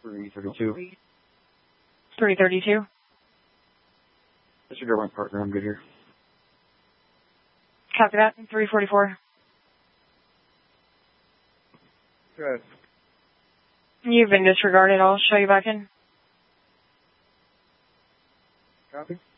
332. 332. Disregard my partner, I'm good here. Copy that. 344. Good. You've been disregarded. I'll show you back in. Copy.